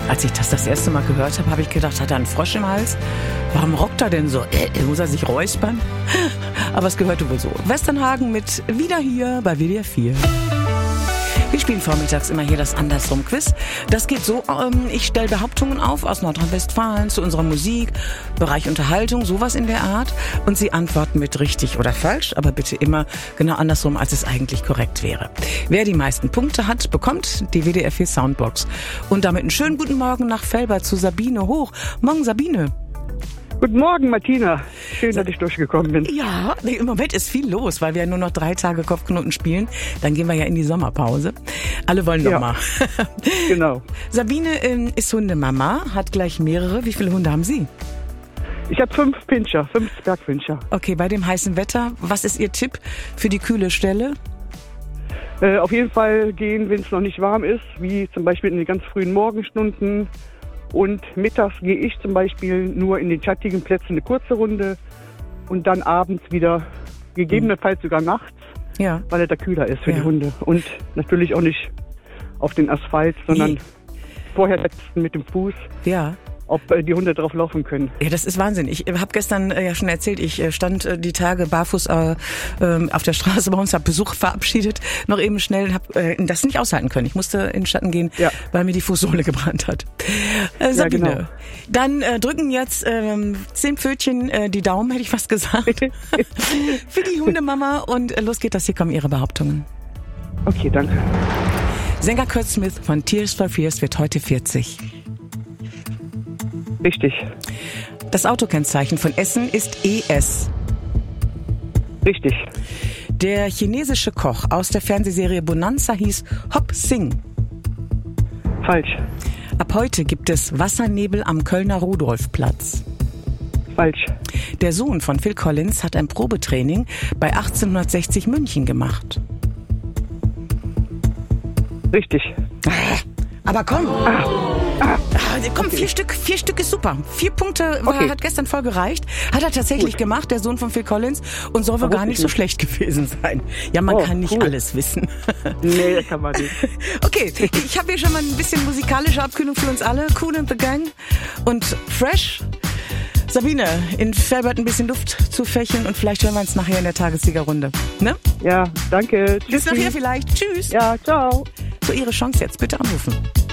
Als ich das erste Mal gehört habe, habe ich gedacht, hat er einen Frosch im Hals? Warum rockt er denn so? Muss er sich räuspern? Aber es gehörte wohl so. Westernhagen mit Wieder hier bei WDR 4. Wir spielen vormittags immer hier das Andersrum-Quiz. Das geht so, ich stelle Behauptungen auf aus Nordrhein-Westfalen zu unserer Musik, Bereich Unterhaltung, sowas in der Art. Und Sie antworten mit richtig oder falsch, aber bitte immer genau andersrum, als es eigentlich korrekt wäre. Wer die meisten Punkte hat, bekommt die WDR 4 Soundbox. Und damit einen schönen guten Morgen nach Velbert zu Sabine Hoch. Morgen, Sabine. Guten Morgen, Martina. Schön, dass ich durchgekommen bin. Ja, im Moment ist viel los, weil wir ja nur noch 3 Tage Kopfknoten spielen. Dann gehen wir ja in die Sommerpause. Alle wollen noch mal. Genau. Sabine ist Hundemama, hat gleich mehrere. Wie viele Hunde haben Sie? Ich habe 5 Pinscher, 5 Zwergpinscher. Okay, bei dem heißen Wetter, was ist Ihr Tipp für die kühle Stelle? Auf jeden Fall gehen, wenn es noch nicht warm ist, wie zum Beispiel in den ganz frühen Morgenstunden. Und mittags gehe ich zum Beispiel nur in den schattigen Plätzen eine kurze Runde und dann abends wieder, gegebenenfalls sogar nachts, weil er da kühler ist für die Hunde. Und natürlich auch nicht auf den Asphalt, sondern vorher testen mit dem Fuß. Ja. Ob die Hunde drauf laufen können. Ja, das ist Wahnsinn. Ich habe gestern ja schon erzählt, ich stand die Tage barfuß auf der Straße bei uns, habe Besuch verabschiedet, noch eben schnell und habe das nicht aushalten können. Ich musste in den Schatten gehen, weil mir die Fußsohle gebrannt hat. Sabine, genau. Dann drücken jetzt 10 Pfötchen die Daumen, hätte ich fast gesagt, für die Hundemama und los geht das. Hier kommen Ihre Behauptungen. Okay, danke. Sänger Kurt Smith von Tears for Fears wird heute 40. Richtig. Das Autokennzeichen von Essen ist ES. Richtig. Der chinesische Koch aus der Fernsehserie Bonanza hieß Hop Sing. Falsch. Ab heute gibt es Wassernebel am Kölner Rudolfplatz. Falsch. Der Sohn von Phil Collins hat ein Probetraining bei 1860 München gemacht. Richtig. Aber komm. Komm, 4 Stück ist super. 4 Punkte hat gestern voll gereicht. Hat er tatsächlich gemacht, der Sohn von Phil Collins. Und soll wohl gar nicht so schlecht gewesen sein. Ja, man kann nicht alles wissen. Nee, das kann man nicht. Okay, ich habe hier schon mal ein bisschen musikalische Abkühlung für uns alle. Kool and the Gang und Fresh. Sabine, in Velbert ein bisschen Luft zu fächeln und vielleicht hören wir uns nachher in der Tagessiegerrunde. Ne? Ja, danke. Tschüss. Bis nachher vielleicht. Tschüss. Ja, ciao. So, Ihre Chance jetzt. Bitte anrufen.